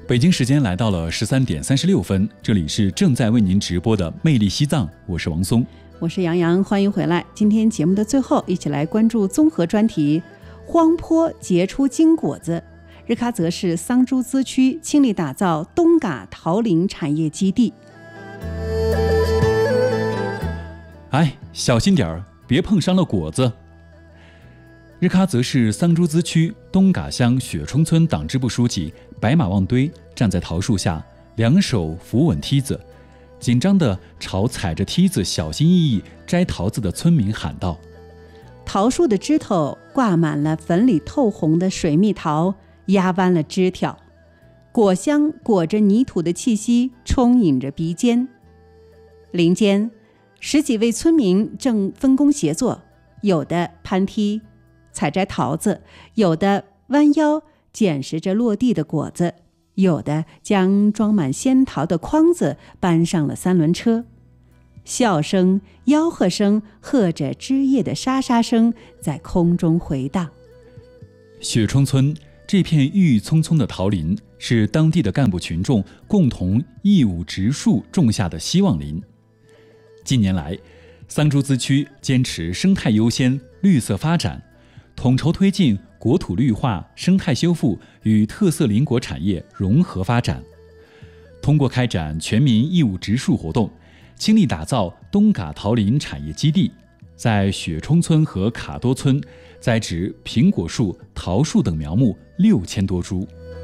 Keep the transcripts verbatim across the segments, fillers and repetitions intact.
北京时间来到了十三点三十六分，这里是正在为您直播的魅力西藏，我是王松， 我是杨洋，欢迎回来。今天节目的最后，一起来关注综合专题：荒坡结出金果子。日喀则市桑珠孜区倾力打造东嘎桃林产业基地。 哎，小心点儿，别碰伤了果子。日喀则市桑珠孜区东嘎乡雪冲村党支部书记白马旺堆站在桃树下，两手扶稳梯子，紧张地朝踩着梯子小心翼翼摘桃子的村民喊道： 桃树的枝头挂满了粉里透红的水蜜桃，压弯了枝条，果香裹着泥土的气息充盈着鼻尖。林间十几位村民正分工协作，有的攀梯采摘桃子，有的弯腰捡拾着落地的果子，有的将装满仙桃的筐子搬上了三轮车。笑声、吆喝声和着枝叶的沙沙声在空中回荡。 雪冲村这片郁郁葱葱的桃林是当地的干部群众共同义务植树种下的希望林。近年来，桑珠孜区坚持生态优先、绿色发展，统筹推进国土绿化、生态修复与特色林果产业融合发展。通过开展全民义务植树活动，倾力打造东嘎桃林产业基地，在雪冲村和卡多村栽植苹果树、桃树等苗木六千多株。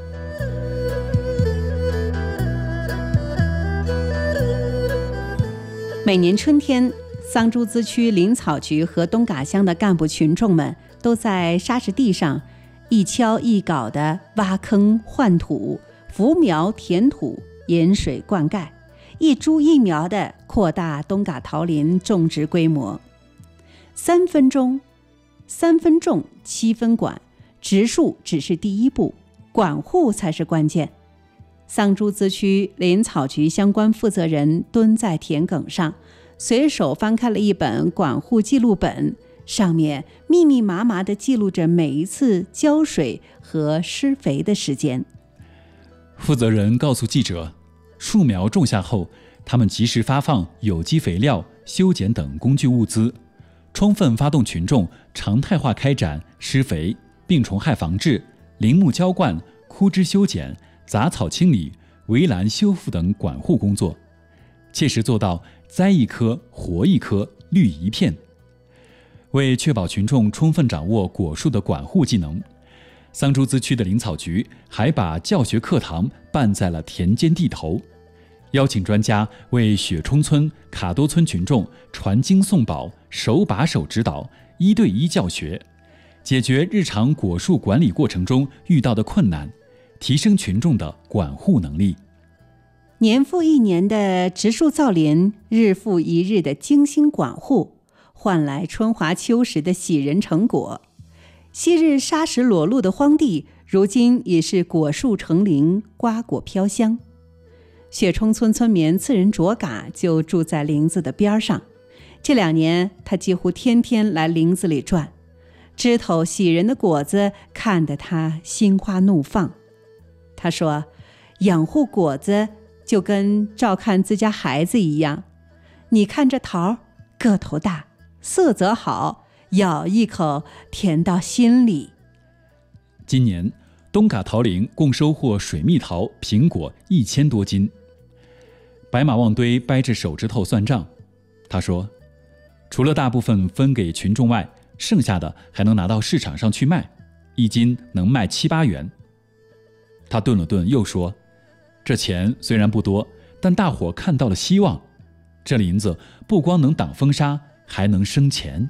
每年春天，桑珠孜区林草局和东嘎乡的干部群众们都在沙石地上一锹一镐地挖坑换土，扶苗填土，引水灌溉，一株一苗地扩大东嘎桃林种植规模。三分种，三分种，七分管，植树只是第一步，管护才是关键。桑珠孜区林草局相关负责人蹲在田埂上，随手翻开了一本管护记录本，上面密密麻麻地记录着每一次浇水和施肥的时间。 负责人告诉记者，树苗种下后，他们及时发放有机肥料、修剪等工具物资，充分发动群众常态化开展施肥、病虫害防治、林木浇灌、枯枝修剪、杂草清理、围栏修复等管护工作，切实做到栽一棵活一棵绿一片。为确保群众充分掌握果树的管护技能，桑珠孜区的林草局还把教学课堂办在了田间地头，邀请专家为雪冲村、卡多村群众传经诵宝，手把手指导，一对一教学，解决日常果树管理过程中遇到的困难，提升群众的管护能力。 年复一年的植树造林，日复一日的精心管护，换来春华秋实的喜人成果。昔日沙石裸露的荒地，如今已是果树成林，瓜果飘香。雪冲村村民次仁卓嘎就住在林子的边上，这两年他几乎天天来林子里转，枝头喜人的果子看得他心花怒放。他说，养护果子就跟照看自家孩子一样，你看这桃个头大，色泽好，咬一口甜到心里。 今年东嘎桃林共收获水蜜桃、苹果一千多斤。白马旺堆掰着手指头算账，他说，除了大部分分给群众外，剩下的还能拿到市场上去卖，一斤能卖七八元。他顿了顿，又说，这钱虽然不多，但大伙看到了希望，这林子不光能挡风沙，还能生钱。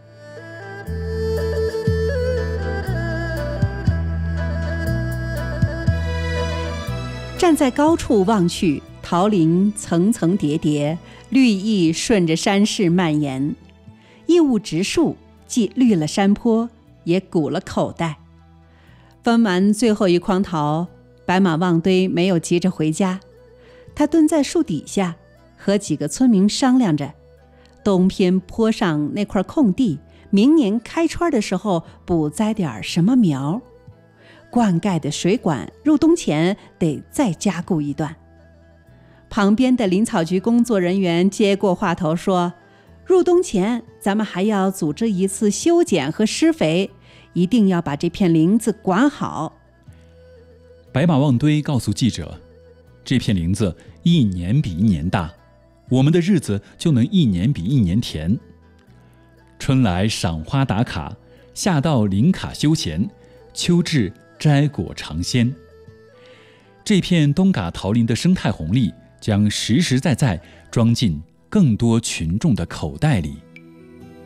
站在高处望去，桃林层层叠叠，绿意顺着山势蔓延。义务植树既绿了山坡，也鼓了口袋。分完最后一筐桃，白马旺堆没有急着回家，他蹲在树底下，和几个村民商量着，东偏坡上那块空地，明年开春的时候补栽点什么苗。 灌溉的水管入冬前得再加固一段。旁边的林草局工作人员接过话头说，入冬前咱们还要组织一次修剪和施肥，一定要把这片林子管好。 白马旺堆告诉记者，这片林子一年比一年大，我们的日子就能一年比一年甜。春来赏花打卡，夏到林卡休闲，秋至摘果尝鲜。这片东嘎桃林的生态红利将实实在在装进更多群众的口袋里。